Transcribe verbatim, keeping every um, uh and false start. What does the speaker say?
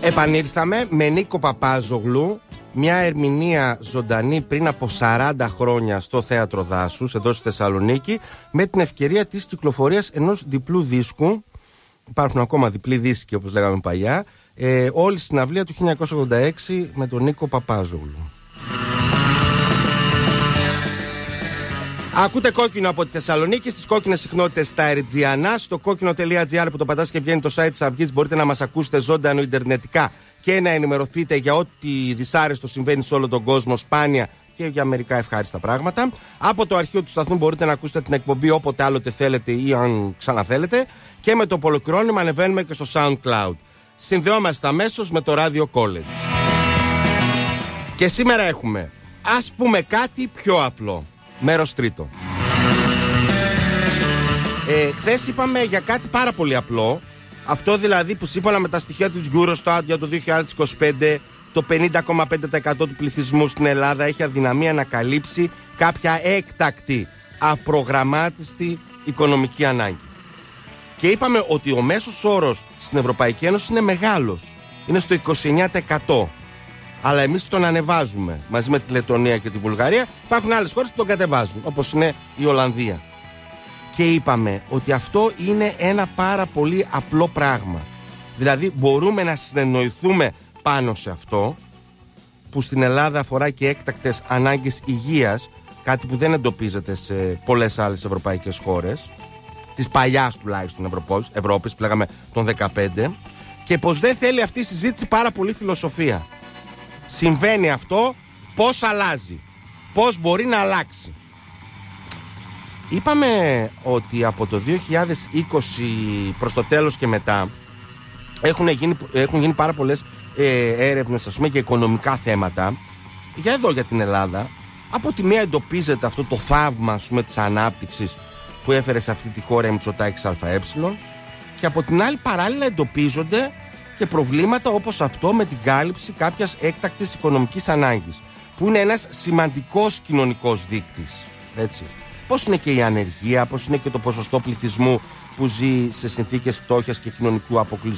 Επανήλθαμε με Νίκο Παπάζογλου, μια ερμηνεία ζωντανή πριν από σαράντα χρόνια στο Θέατρο Δάσους, εδώ στη Θεσσαλονίκη, με την ευκαιρία της κυκλοφορίας ενός διπλού δίσκου. Υπάρχουν ακόμα διπλοί δίσκοι, όπως λέγαμε παλιά. Ε, όλη στην συναυλία του χίλια εννιακόσια ογδόντα έξι με τον Νίκο Παπάζογλου. Ακούτε Κόκκινο από τη Θεσσαλονίκη, στις κόκκινες συχνότητες στα Ερτζιανά. Στο κόκκινο τελεία τζι άρ που το πατάς και βγαίνει το site της Αυγής, μπορείτε να μας ακούσετε ζωντανό ιντερνετικά και να ενημερωθείτε για ό,τι δυσάρεστο συμβαίνει σε όλο τον κόσμο, σπάνια και για μερικά ευχάριστα πράγματα. Από το αρχείο του σταθμού μπορείτε να ακούσετε την εκπομπή όποτε άλλοτε θέλετε ή αν ξαναθέλετε. Και με το απολοκληρώνημα ανεβαίνουμε και στο SoundCloud. Συνδεόμαστε αμέσως με το Radio College. Και σήμερα έχουμε, ας πούμε κάτι πιο απλό. Μέρος τρίτο. Ε, χθες είπαμε για κάτι πάρα πολύ απλό. Αυτό δηλαδή που σύμφωνα με τα στοιχεία του Eurostat για το δύο χιλιάδες είκοσι πέντε, το πενήντα κόμμα πέντε τοις εκατό του πληθυσμού στην Ελλάδα έχει αδυναμία να καλύψει κάποια έκτακτη, απρογραμμάτιστη οικονομική ανάγκη. Και είπαμε ότι ο μέσος όρος στην Ευρωπαϊκή Ένωση είναι μεγάλος. Είναι στο είκοσι εννέα τοις εκατό. Αλλά εμείς τον ανεβάζουμε μαζί με τη Λετωνία και τη Βουλγαρία. Υπάρχουν άλλες χώρες που τον κατεβάζουν, όπως είναι η Ολλανδία. Και είπαμε ότι αυτό είναι ένα πάρα πολύ απλό πράγμα. Δηλαδή μπορούμε να συνεννοηθούμε πάνω σε αυτό, που στην Ελλάδα αφορά και έκτακτες ανάγκες υγείας, κάτι που δεν εντοπίζεται σε πολλές άλλες ευρωπαϊκές χώρες, της παλιάς τουλάχιστον Ευρωπός, Ευρώπης, που λέγαμε τον δεκαπέντε, και πως δεν θέλει αυτή η συζήτηση πάρα πολύ φιλοσοφία. Συμβαίνει αυτό, πώς αλλάζει, πώς μπορεί να αλλάξει. Είπαμε ότι από το δύο χιλιάδες είκοσι προς το τέλος και μετά έχουν γίνει, έχουν γίνει πάρα πολλές ε, έρευνες, ας πούμε, για οικονομικά θέματα για εδώ, για την Ελλάδα. Από τη μία εντοπίζεται αυτό το θαύμα, ας πούμε, της ανάπτυξης που έφερε σε αυτή τη χώρα η Μητσοτάκης ΑΕ, και από την άλλη παράλληλα εντοπίζονται και προβλήματα όπως αυτό με την κάλυψη κάποιας έκτακτης οικονομικής ανάγκης, που είναι ένας σημαντικός κοινωνικός δείκτης. Έτσι. Πώς είναι και η ανεργία, πώς είναι και το ποσοστό πληθυσμού που ζει σε συνθήκες φτώχειας και κοινωνικού αποκλεισμού.